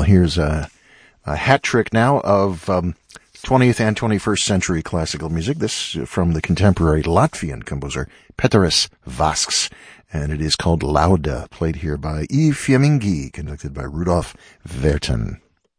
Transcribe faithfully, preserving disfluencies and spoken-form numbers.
here's a, a hat trick now of um, twentieth and twenty-first century classical music. This from the contemporary Latvian composer Pēteris Vasks, and it is called Lauda, played here by Yves Fiemingi, conducted by Rudolf Verton.